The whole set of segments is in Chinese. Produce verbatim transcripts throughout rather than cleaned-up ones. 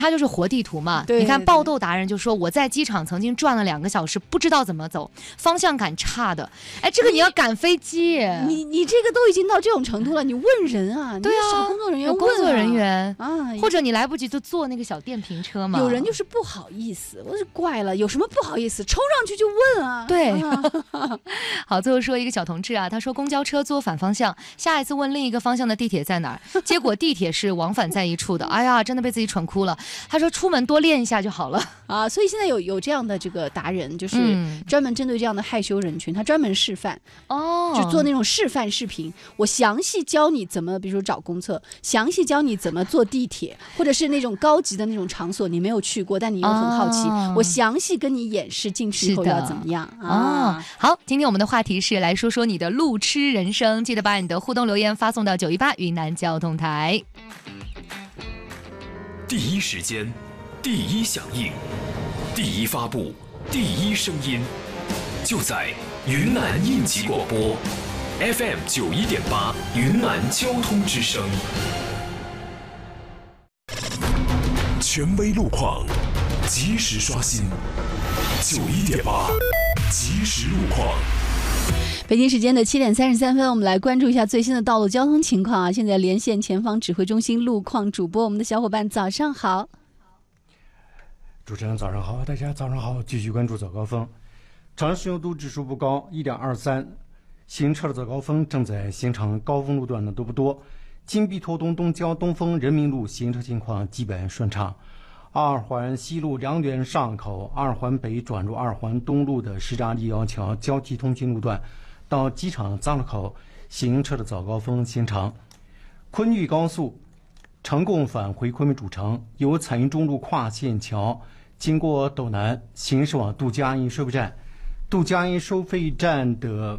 它就是活地图嘛。 对， 你看爆豆达人就说我在机场曾经转了两个小时，不知道怎么走，方向感差的。哎，这个你要赶飞机， 你你这个都已经到这种程度了，你问人啊？ 对啊， 找工作人员、 有工作人员啊， 或者你来不及就坐那个小电瓶车嘛。 有人就是不好意思，我是怪了，有什么不好意思？冲上去就问啊。 对， 啊好，最后说一个小同志啊，他说公交车坐反方向，下一次问另一个方向的地铁在哪儿，结果地铁是往返在一处的，哎呀，真的被自己蠢哭了。他说出门多练一下就好了啊，所以现在有有这样的这个达人，就是专门针对这样的害羞人群，他专门示范哦，就做那种示范视频，我详细教你怎么，比如说找公厕，详细教你怎么坐地铁，或者是那种高级的那种场所，你没有去过，但你又很好奇，哦、我详细跟你演示进去以后要怎么样啊、 哦？好，今天我们的话题是来说说你的路痴人生，记得把你的互动留言发送到九一八云南交通台。 第一时间，第一响应，第一发布，第一声音，就在云南应急广播 F M 九一点八云南交通之声，权威路况，及时刷新，九一点八即时路况。 北京时间的七点三十三分，我们来关注一下最新的道路交通情况啊！现在连线前方指挥中心路况主播，我们的小伙伴早上好。 主持人早上好，大家早上好，继续关注早高峰。长安信用度指数不高 一点二三， 行车的早高峰正在形成，高峰路段呢都不多。金碧拓东东郊东风人民路行车情况基本顺畅。二环西路良园上口、二环北转入二环东路的什刹立交桥交替通行路段到机场匝路口行车的早高峰形成。昆玉高速成贡返回昆明主城，由彩云中路跨线桥经过斗南行驶往杜家营收费站，杜家营收费站的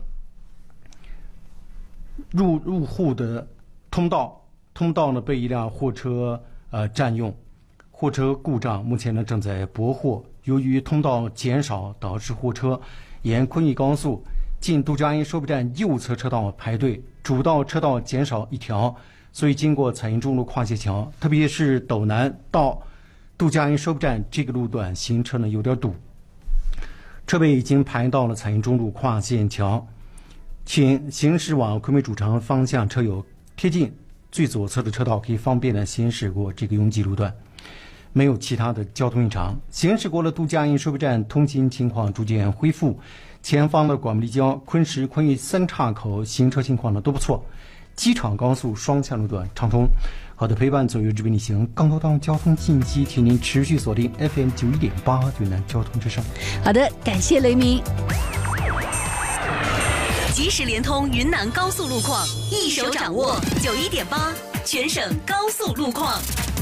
入入户的通道通道呢被一辆货车呃占用，货车故障，目前呢正在驳货。由于通道减少，导致货车沿昆玉高速进杜家营收费站右侧车道排队，主道车道减少一条，所以经过彩云中路跨界桥，特别是斗南到杜家营收费站这个路段行车呢有点堵，车位已经排到了彩云中路跨线桥，请行驶往昆明主城方向车友贴近最左侧的车道，可以方便的行驶过这个拥挤路段。没有其他的交通异常，行驶过了杜家营收费站，通行情况逐渐恢复。前方的广木立交、昆石、昆玉三岔口行车情况呢都不错。机场高速双向路段畅通。好的，陪伴左右直奔逆行，更多道路交通信息，请您持续锁定 F M 九一点八云南交通之声。 好的，感谢雷鸣。 即时联通云南高速路况，一手掌握九一点八全省高速路况。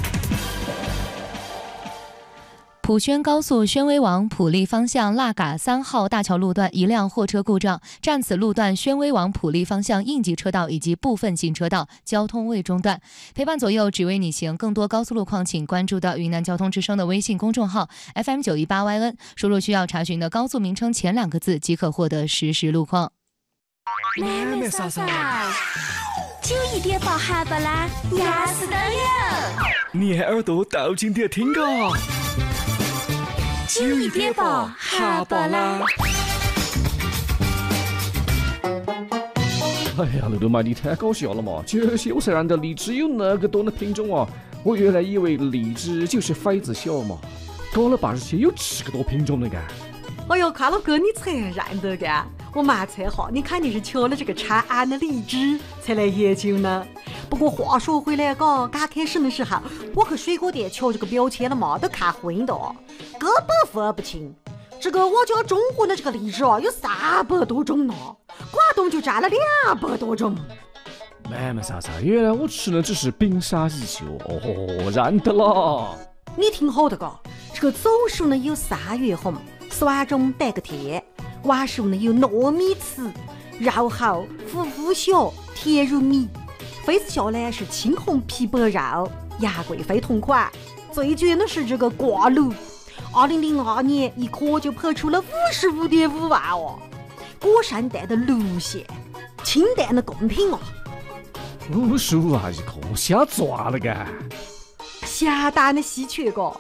普宣高速宣威往普利方向腊嘎三号大桥路段一辆货车故障，占此路段宣威往普利方向应急车道以及部分行车道交通未中断。陪伴左右只为你行，更多高速路况请关注到云南交通之声的微信公众号 F M 九一八 Y N， 输入需要查询的高速名称前两个字即可获得实时路况。 妹妹嫂嫂，九一点八哈巴拉压死的有， 你的耳朵倒进点听个。 九一点八哈巴拉。 哎呀，露露嘛，你太搞笑了嘛！这些我才认得荔枝有那个多的品种啊！我原来以为荔枝就是痱子小嘛，搞了半天有这个多品种的干。 哎呦，看了哥你才认得干！我蛮猜哈，你肯定是瞧了这个长安的荔枝才来研究呢。不过话说回来，嘎，刚开始的时候，我去水果店瞧这个标签了嘛，都看昏的，根本分不清。这个我家中国的这个荔枝啊，有三百多种呢，广东就占了两百多种。 妹妹嫂嫂，原来我吃的只是冰沙一球哦，认得了。 你听好的嘎，这个枣树呢有三月红，酸中带个甜。quả树呢有糯米糍，肉厚糊糊小，甜如米。痱子小呢是青红皮白肉，杨贵妃同款。最绝的是这个挂炉，二零零二年一颗就拍出了五十五点五万哦。果山带的芦馅，清淡的贡品哦。 五十五万一颗，瞎赚了干。 相当的稀缺个。